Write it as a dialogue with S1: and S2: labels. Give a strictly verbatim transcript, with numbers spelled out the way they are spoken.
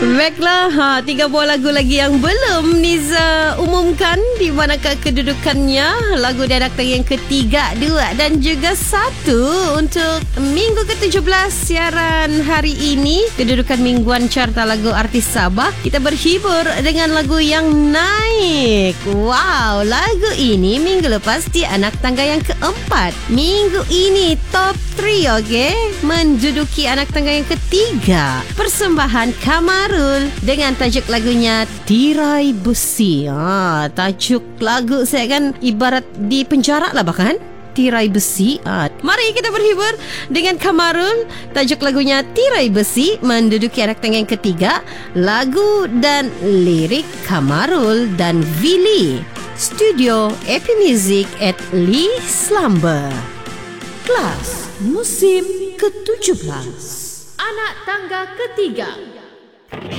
S1: Baiklah, ha, tiga buah lagu lagi yang belum Niza umumkan di manakah kedudukannya. Lagu di anak tangga yang ketiga, dua dan juga satu untuk minggu ke tujuh belas siaran hari ini. Kedudukan mingguan carta lagu artis Sabah. Kita berhibur dengan lagu yang naik. Wow, lagu ini minggu lepas di anak tangga yang keempat. Minggu ini top tiga, okey? Menduduki anak tangga yang ketiga. Persembahan Kamarul dengan tajuk lagunya Tirai Besi. Ha, tajuk lagu saya kan ibarat di penjara lah bahkan. Tirai Besi. Ha, mari kita berhibur dengan Kamarul. Tajuk lagunya Tirai Besi menduduki anak tangga yang ketiga. Lagu dan lirik Kamarul dan Vili. Studio Epi Music at Lee Slumber. Kelas musim ke tujuh belas. Anak tangga ketiga.